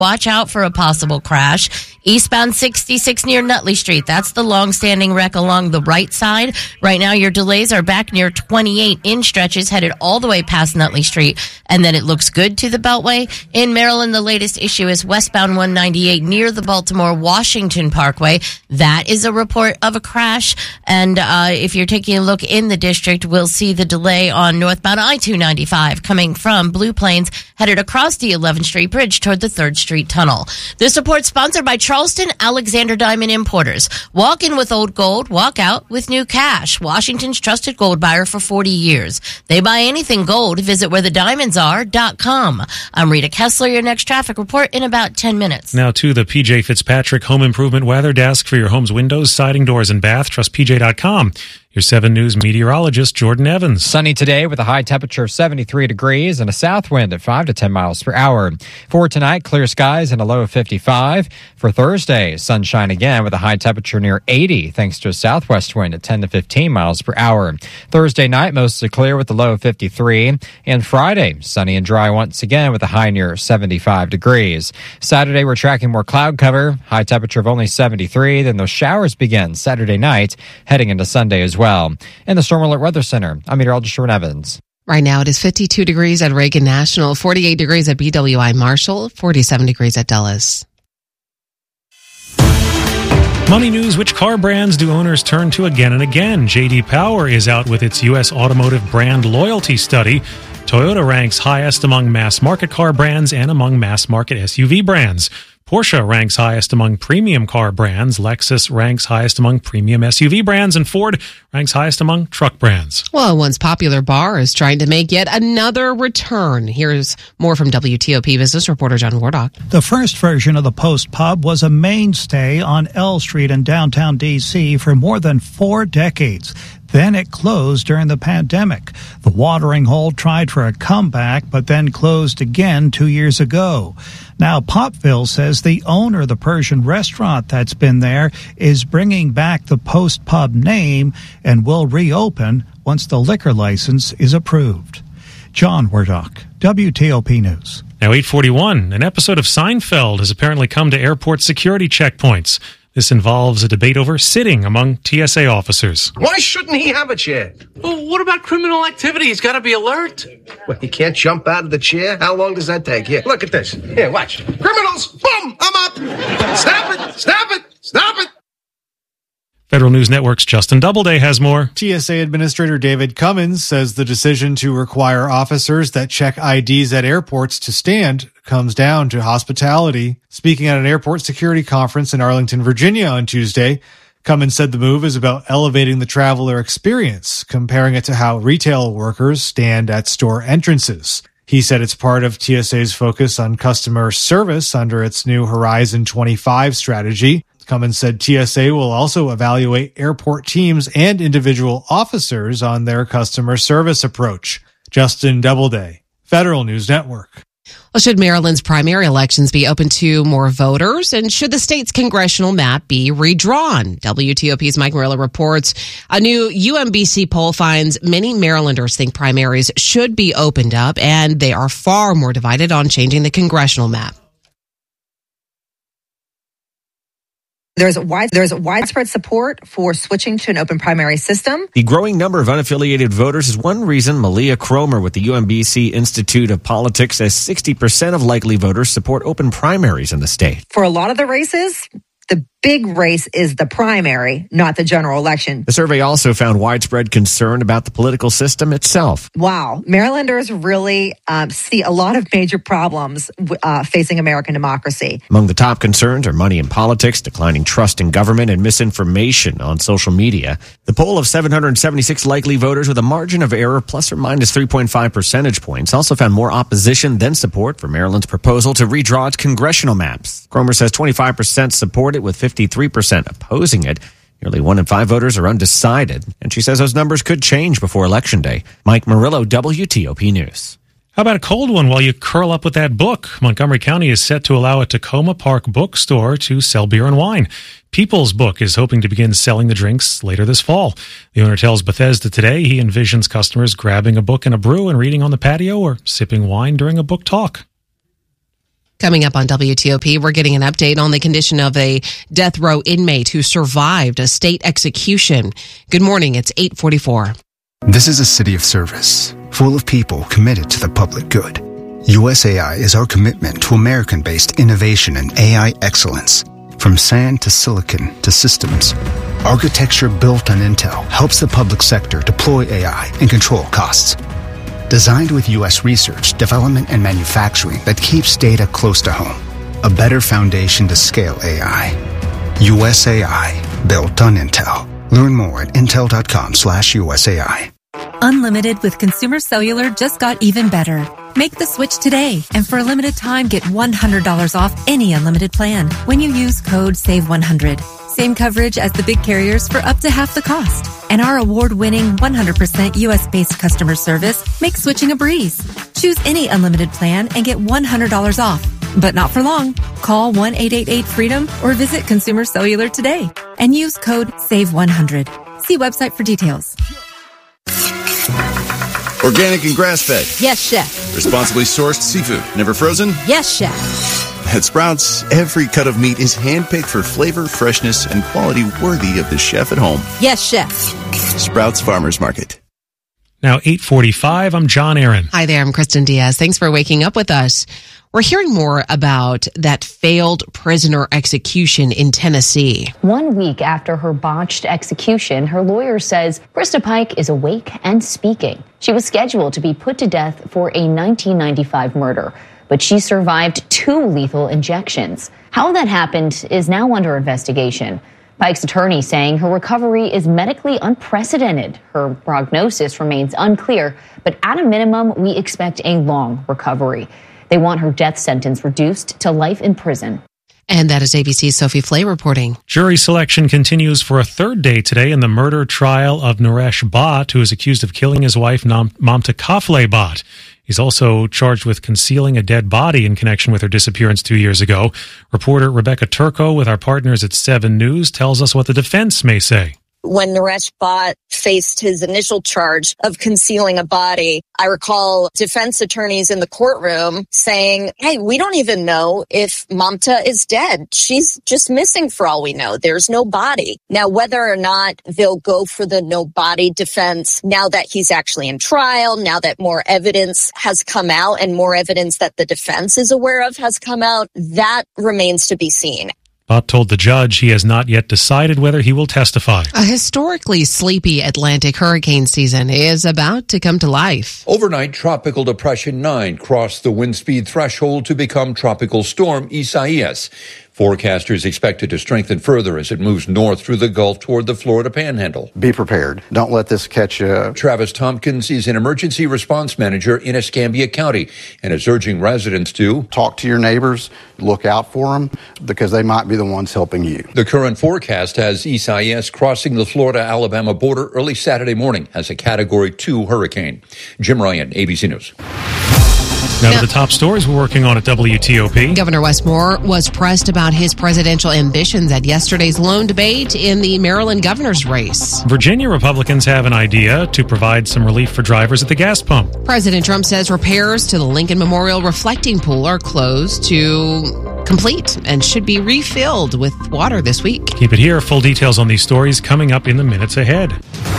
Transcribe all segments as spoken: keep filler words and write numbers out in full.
Watch out for a possible crash. Eastbound sixty-six near Nutley Street. That's the long-standing wreck along the right side. Right now, your delays are back near twenty-eight in stretches, headed all the way past Nutley Street. And then it looks good to the Beltway. In Maryland, the latest issue is westbound one ninety-eight near the Baltimore-Washington Parkway. That is a report of a crash. And uh, if you're taking a look in the district, we'll see the delay on northbound I two ninety-five coming from Blue Plains, headed across the eleventh Street Bridge toward the third Street Tunnel. This report sponsored by Charleston Alexander Diamond Importers. Walk in with old gold, walk out with new cash. Washington's trusted gold buyer for forty years. They buy anything gold. Visit where the diamonds are dot com. I'm Rita Kessler, your next traffic report in about ten minutes. Now to the P J Fitzpatrick Home Improvement Weather Desk for your home's windows, siding, doors, and bath. Trust P J dot com. Your seven News meteorologist, Jordan Evans. Sunny today with a high temperature of seventy-three degrees and a south wind at five to ten miles per hour. For tonight, clear skies and a low of fifty-five. For Thursday, sunshine again with a high temperature near eighty thanks to a southwest wind at ten to fifteen miles per hour. Thursday night, mostly clear with a low of fifty-three. And Friday, sunny and dry once again with a high near seventy-five degrees. Saturday, we're tracking more cloud cover, high temperature of only seventy-three. Then those showers begin Saturday night, heading into Sunday as well. well. In the Storm Alert Weather Center, I'm meteorologist Jordan Evans. Right now it is fifty-two degrees at Reagan National, forty-eight degrees at B W I Marshall, forty-seven degrees at Dulles. Money news, which car brands do owners turn to again and again? J D Power is out with its U S automotive brand loyalty study. Toyota ranks highest among mass market car brands and among mass market S U V brands. Porsche ranks highest among premium car brands. Lexus ranks highest among premium S U V brands. And Ford ranks highest among truck brands. Well, once popular bar is trying to make yet another return. Here's more from W T O P business reporter John Wardock. The first version of the Post Pub was a mainstay on L Street in downtown D C for more than four decades. Then it closed during the pandemic. The watering hole tried for a comeback, but then closed again two years ago. Now, Popville says the owner of the Persian restaurant that's been there is bringing back the Post Pub name and will reopen once the liquor license is approved. John Wardock, W T O P News. Now, eight forty-one, an episode of Seinfeld has apparently come to airport security checkpoints. This involves a debate over sitting among T S A officers. Why shouldn't he have a chair? Well, what about criminal activity? He's got to be alert. Well, he can't jump out of the chair? How long does that take? Here, look at this. Here, watch. Criminals! Boom! I'm up! Stop it! Stop it! Stop it! Federal News Network's Justin Doubleday has more. T S A Administrator David Cummins says the decision to require officers that check I Ds at airports to stand comes down to hospitality. Speaking at an airport security conference in Arlington, Virginia on Tuesday, Cummins said the move is about elevating the traveler experience, comparing it to how retail workers stand at store entrances. He said it's part of T S A's focus on customer service under its new Horizon twenty-five strategy. Cummins said T S A will also evaluate airport teams and individual officers on their customer service approach. Justin Doubleday, Federal News Network. Well, should Maryland's primary elections be open to more voters? And should the state's congressional map be redrawn? W T O P's Mike Murillo reports a new U M B C poll finds many Marylanders think primaries should be opened up, and they are far more divided on changing the congressional map. There's wide, there's widespread support for switching to an open primary system. The growing number of unaffiliated voters is one reason Malia Cromer with the U M B C Institute of Politics says sixty percent of likely voters support open primaries in the state. For a lot of the races, the big race is the primary, not the general election. The survey also found widespread concern about the political system itself. Wow. Marylanders really um, see a lot of major problems uh, facing American democracy. Among the top concerns are money in politics, declining trust in government, and misinformation on social media. The poll of seven hundred seventy-six likely voters with a margin of error plus or minus three point five percentage points also found more opposition than support for Maryland's proposal to redraw its congressional maps. Cromer says twenty-five percent support it with fifty-three percent opposing it. Nearly one in five voters are undecided, and she says those numbers could change before Election Day. Mike Murillo, W T O P News. How about a cold one while you curl up with that book? Montgomery County is set to allow a Tacoma Park bookstore to sell beer and wine. People's Book is hoping to begin selling the drinks later this fall. The owner tells Bethesda Today he envisions customers grabbing a book and a brew and reading on the patio or sipping wine during a book talk. Coming up on W T O P, we're getting an update on the condition of a death row inmate who survived a state execution. Good morning. It's eight forty-four. This is a city of service, full of people committed to the public good. U S A I is our commitment to American-based innovation and A I excellence. From sand to silicon to systems, architecture built on Intel helps the public sector deploy A I and control costs. Designed with U S research, development, and manufacturing that keeps data close to home. A better foundation to scale A I. U S A I, built on Intel. Learn more at intel.com slash USAI. Unlimited with Consumer Cellular just got even better. Make the switch today, and for a limited time, get one hundred dollars off any unlimited plan when you use code save one hundred. Same coverage as the big carriers for up to half the cost. And our award-winning one hundred percent U S-based customer service makes switching a breeze. Choose any unlimited plan and get one hundred dollars off. But not for long. Call one eight eight eight FREEDOM or visit Consumer Cellular today and use code save one hundred. See website for details. Organic and grass-fed. Yes, chef. Responsibly sourced seafood. Never frozen? Yes, chef. At Sprouts, every cut of meat is handpicked for flavor, freshness, and quality worthy of the chef at home. Yes, chef. Sprouts Farmers Market. Now eight forty-five, I'm John Aaron. Hi there, I'm Kristen Diaz. Thanks for waking up with us. We're hearing more about that failed prisoner execution in Tennessee. One week after her botched execution, her lawyer says Krista Pike is awake and speaking. She was scheduled to be put to death for a nineteen ninety-five murder, but she survived two lethal injections. How that happened is now under investigation. Pike's attorney saying her recovery is medically unprecedented. Her prognosis remains unclear, but at a minimum, we expect a long recovery. They want her death sentence reduced to life in prison. And that is A B C's Sophie Flay reporting. Jury selection continues for a third day today in the murder trial of Naresh Bhatt, who is accused of killing his wife, Mamta Kafle Bhatt. He's also charged with concealing a dead body in connection with her disappearance two years ago. Reporter Rebecca Turco with our partners at seven News tells us what the defense may say. When Naresh Bhatt faced his initial charge of concealing a body, I recall defense attorneys in the courtroom saying, hey, we don't even know if Mamta is dead. She's just missing for all we know. There's no body. Now, whether or not they'll go for the no body defense now that he's actually in trial, now that more evidence has come out and more evidence that the defense is aware of has come out, that remains to be seen. Bhatt told the judge he has not yet decided whether he will testify. A historically sleepy Atlantic hurricane season is about to come to life. Overnight, Tropical Depression nine crossed the wind speed threshold to become Tropical Storm Isaias. Forecasters expect it to strengthen further as it moves north through the Gulf toward the Florida Panhandle. Be prepared. Don't let this catch you. Travis Tompkins is an emergency response manager in Escambia County and is urging residents to talk to your neighbors, look out for them, because they might be the ones helping you. The current forecast has Isaias crossing the Florida-Alabama border early Saturday morning as a Category two hurricane. Jim Ryan, A B C News. Now to the top stories we're working on at W T O P. Governor Wes Moore was pressed about his presidential ambitions at yesterday's lone debate in the Maryland governor's race. Virginia Republicans have an idea to provide some relief for drivers at the gas pump. President Trump says repairs to the Lincoln Memorial reflecting pool are closed to complete and should be refilled with water this week. Keep it here. Full details on these stories coming up in the minutes ahead.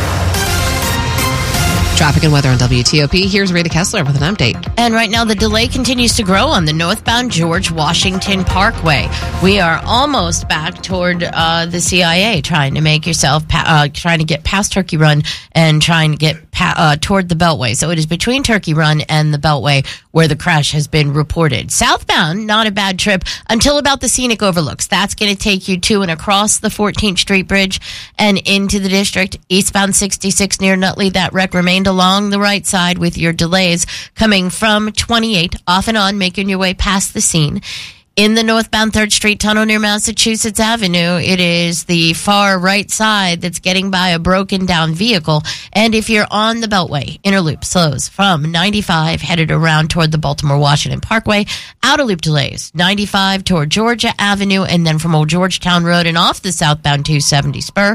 Traffic and weather on W T O P. Here's Rita Kessler with an update. And right now the delay continues to grow on the northbound George Washington Parkway. We are almost back toward uh, the C I A, trying to make yourself, pa- uh, trying to get past Turkey Run and trying to get pa- uh, toward the Beltway. So it is between Turkey Run and the Beltway where the crash has been reported. Southbound, not a bad trip until about the scenic overlooks. That's going to take you to and across the fourteenth Street Bridge and into the district. Eastbound sixty-six near Nutley, that wreck remained along the right side with your delays coming from twenty-eight off and on, making your way past the scene. In the northbound third Street tunnel near Massachusetts Avenue, it is the far right side that's getting by a broken down vehicle. And if you're on the Beltway, inner loop slows from ninety-five headed around toward the Baltimore-Washington Parkway. Outer loop delays, ninety-five toward Georgia Avenue, and then from Old Georgetown Road and off the southbound two seventy spur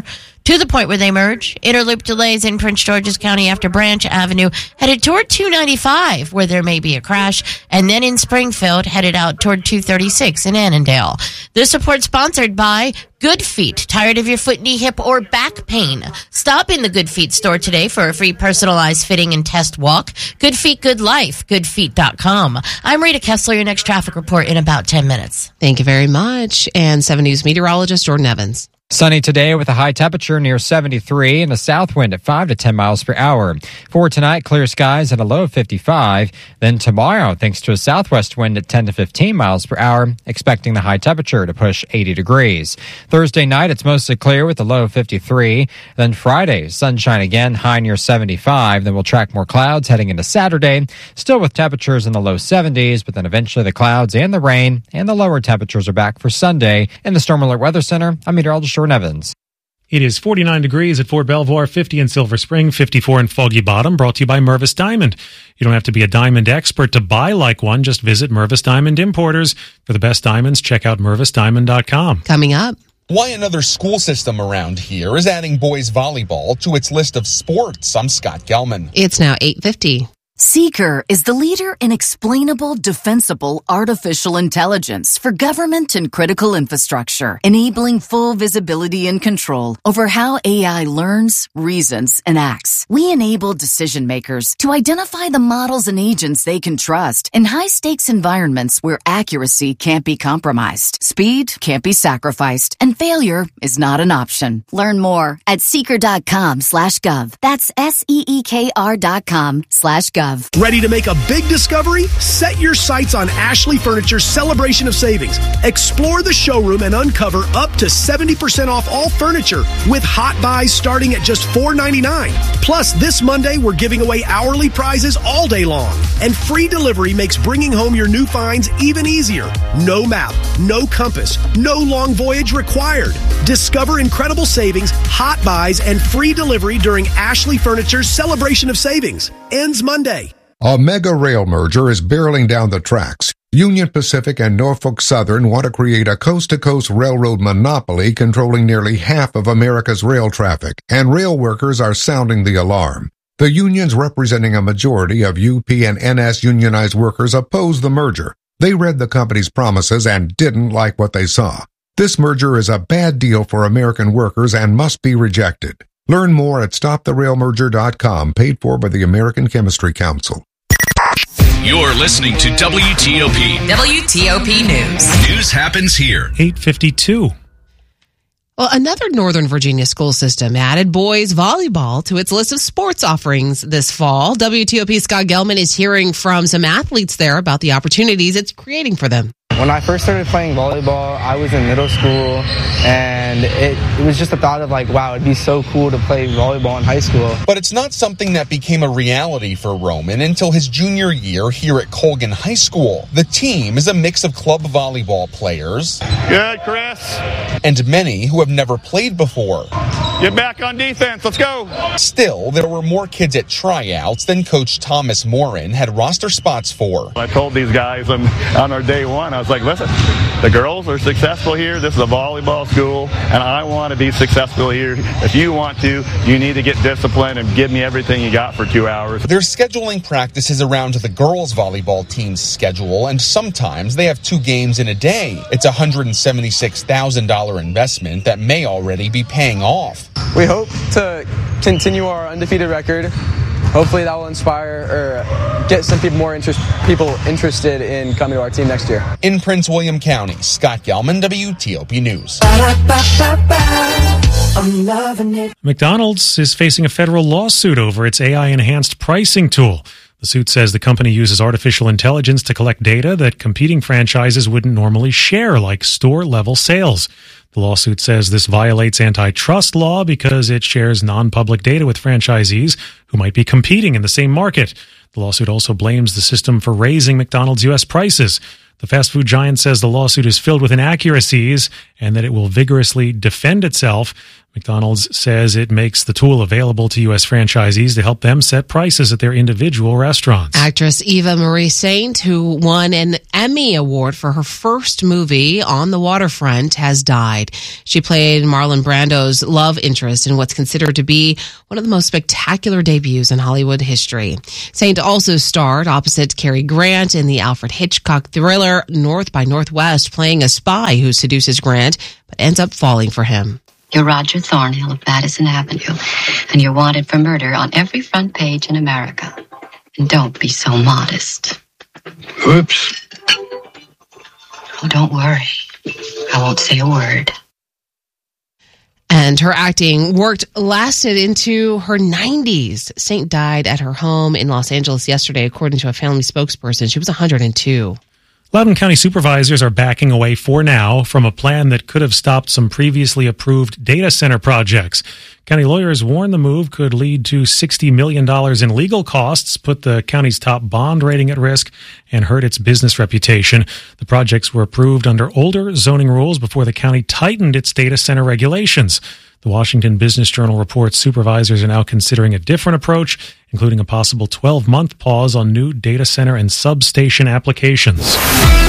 to the point where they merge. Interloop delays in Prince George's County after Branch Avenue headed toward two ninety-five, where there may be a crash, and then in Springfield headed out toward two thirty-six in Annandale. This report sponsored by Good Feet. Tired of your foot, knee, hip, or back pain? Stop in the Good Feet store today for a free personalized fitting and test walk. Good Feet, good life. good feet dot com. I'm Rita Kessler. Your next traffic report in about ten minutes. Thank you very much. And seven News meteorologist Jordan Evans. Sunny today with a high temperature near seventy-three and a south wind at five to ten miles per hour. For tonight, clear skies and a low of fifty-five. Then tomorrow, thanks to a southwest wind at ten to fifteen miles per hour, expecting the high temperature to push eighty degrees. Thursday night, it's mostly clear with a low of fifty-three. Then Friday, sunshine again, high near seventy-five. Then we'll track more clouds heading into Saturday, still with temperatures in the low seventies, but then eventually the clouds and the rain and the lower temperatures are back for Sunday. In the Storm Alert Weather Center, I'm meteorologist Jordan Evans. It is forty-nine degrees at Fort Belvoir, fifty in Silver Spring, fifty-four in Foggy Bottom, brought to you by Mervis Diamond. You don't have to be a diamond expert to buy like one. Just visit Mervis Diamond Importers. For the best diamonds, check out mervis diamond dot com. Coming up. Why another school system around here is adding boys volleyball to its list of sports. I'm Scott Gelman. It's now eight fifty. Seeker is the leader in explainable, defensible artificial intelligence for government and critical infrastructure, enabling full visibility and control over how A I learns, reasons, and acts. We enable decision makers to identify the models and agents they can trust in high-stakes environments where accuracy can't be compromised, speed can't be sacrificed, and failure is not an option. Learn more at seeker.com slash gov. That's S-E-E-K-R dot com slash gov. Ready to make a big discovery? Set your sights on Ashley Furniture's Celebration of Savings. Explore the showroom and uncover up to seventy percent off all furniture with hot buys starting at just four ninety-nine. Plus, this Monday, we're giving away hourly prizes all day long. And free delivery makes bringing home your new finds even easier. No map, no compass, no long voyage required. Discover incredible savings, hot buys, and free delivery during Ashley Furniture's Celebration of Savings. Ends Monday. A mega rail merger is barreling down the tracks. Union Pacific and Norfolk Southern want to create a coast-to-coast railroad monopoly controlling nearly half of America's rail traffic, and rail workers are sounding the alarm. The unions representing a majority of U P and N S unionized workers oppose the merger. They read the company's promises and didn't like what they saw. This merger is a bad deal for American workers and must be rejected. Learn more at stop the rail merger dot com, paid for by the American Chemistry Council. You're listening to W T O P. W T O P News. News happens here. eight fifty-two. Well, another Northern Virginia school system added boys volleyball to its list of sports offerings this fall. W T O P Scott Gelman is hearing from some athletes there about the opportunities it's creating for them. When I first started playing volleyball, I was in middle school, and it, it was just a thought of like, wow, it'd be so cool to play volleyball in high school. But it's not something that became a reality for Roman until his junior year here at Colgan High School. The team is a mix of club volleyball players. Good, Chris. And many who have never played before. Get back on defense. Let's go. Still, there were more kids at tryouts than Coach Thomas Morin had roster spots for. I told these guys on, on our day one, I was like, listen, the girls are successful here. This is a volleyball school, and I want to be successful here. If you want to, you need to get disciplined and give me everything you got for two hours. They're scheduling practices around the girls' volleyball team's schedule, and sometimes they have two games in a day. It's a one hundred seventy-six thousand dollars investment that may already be paying off. We hope to continue our undefeated record. Hopefully that will inspire or get some people more interest, people interested in coming to our team next year. In Prince William County, Scott Gelman, W T O P News. I'm loving it. McDonald's is facing a federal lawsuit over its A I-enhanced pricing tool. The suit says the company uses artificial intelligence to collect data that competing franchises wouldn't normally share, like store-level sales. The lawsuit says this violates antitrust law because it shares non-public data with franchisees who might be competing in the same market. The lawsuit also blames the system for raising McDonald's U S prices. The fast food giant says the lawsuit is filled with inaccuracies and that it will vigorously defend itself. McDonald's says it makes the tool available to U S franchisees to help them set prices at their individual restaurants. Actress Eva Marie Saint, who won an Emmy Award for her first movie, On the Waterfront, has died. She played Marlon Brando's love interest in what's considered to be one of the most spectacular debuts in Hollywood history. Saint also starred opposite Cary Grant in the Alfred Hitchcock thriller North by Northwest, playing a spy who seduces Grant but ends up falling for him. You're Roger Thornhill of Madison Avenue, and you're wanted for murder on every front page in America. And don't be so modest. Oops. Oh, don't worry. I won't say a word. And her acting worked lasted into her nineties. Saint died at her home in Los Angeles yesterday, according to a family spokesperson. She was one hundred two. Loudoun County supervisors are backing away for now from a plan that could have stopped some previously approved data center projects. County lawyers warn the move could lead to sixty million dollars in legal costs, put the county's top bond rating at risk, and hurt its business reputation. The projects were approved under older zoning rules before the county tightened its data center regulations. The Washington Business Journal reports supervisors are now considering a different approach, including a possible twelve-month pause on new data center and substation applications.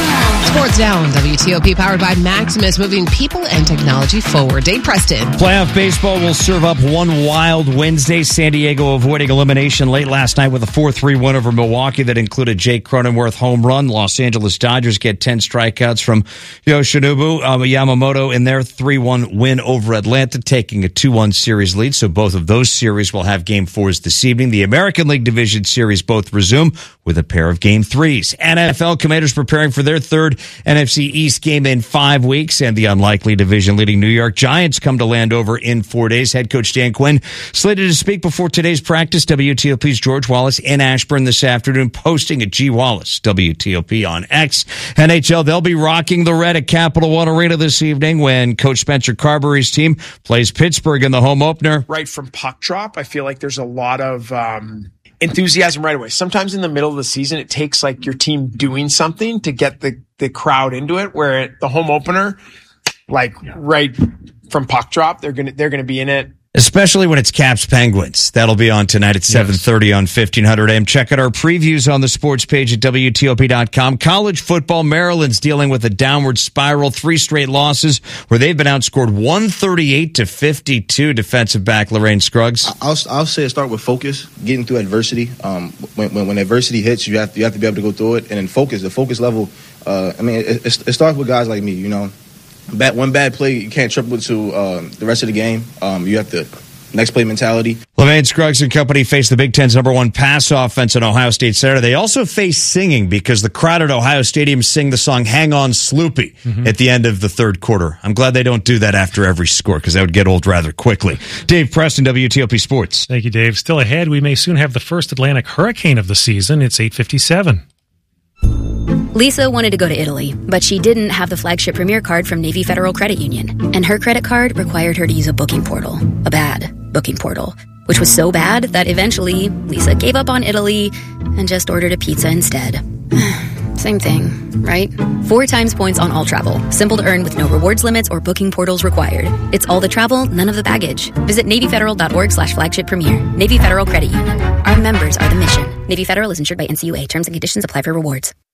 Sports now on W T O P, powered by Maximus, moving people and technology forward. Dave Preston. Playoff baseball will serve up one wild Wednesday. San Diego avoiding elimination late last night with a four three win over Milwaukee that included Jake Cronenworth home run. Los Angeles Dodgers get ten strikeouts from Yoshinobu um, Yamamoto in their three one win over Atlanta, taking a two one series lead. So both of those series will have game fours this evening. The American League Division series both resume with a pair of game threes. N F L Commanders preparing for their third N F C East game in five weeks, and the unlikely division-leading New York Giants come to Landover in four days. Head coach Dan Quinn slated to speak before today's practice. W T O P's George Wallace in Ashburn this afternoon, posting at G Wallace, W T O P on X. N H L, they'll be rocking the red at Capital One Arena this evening when Coach Spencer Carberry's team plays Pittsburgh in the home opener. Right from puck drop, I feel like there's a lot of um, enthusiasm right away. Sometimes in the middle of the season, it takes like your team doing something to get the the crowd into it, where at the home opener, like right from puck drop, they're gonna they're gonna be in it. Especially when it's Caps Penguins. That'll be on tonight at seven thirty on fifteen hundred A M. Check out our previews on the sports page at W T O P dot com. College football, Maryland's dealing with a downward spiral, three straight losses where they've been outscored one thirty-eight to fifty-two. Defensive back Lorraine Scruggs. I'll I'll say it start with focus, getting through adversity. Um, when, when when adversity hits, you have to, you have to be able to go through it, and then focus. The focus level. Uh, I mean, it, it, it starts with guys like me. You know, bad, one bad play, you can't triple it to um, the rest of the game. Um, you have to. Next play mentality. LeVane Scruggs and company face the Big Ten's number one pass offense at Ohio State Saturday. They also face singing because the crowd at Ohio Stadium sing the song Hang On Sloopy mm-hmm. at the end of the third quarter. I'm glad they don't do that after every score because that would get old rather quickly. Dave Preston, W T O P Sports. Thank you, Dave. Still ahead, we may soon have the first Atlantic hurricane of the season. It's eight fifty-seven. Lisa wanted to go to Italy, but she didn't have the flagship Premier card from Navy Federal Credit Union. And her credit card required her to use a booking portal. A bad booking portal. Which was so bad that eventually Lisa gave up on Italy and just ordered a pizza instead. Same thing, right? Four times points on all travel. Simple to earn with no rewards limits or booking portals required. It's all the travel, none of the baggage. Visit NavyFederal.org slash flagship premier. Navy Federal Credit Union. Our members are the mission. Navy Federal is insured by N C U A. Terms and conditions apply for rewards.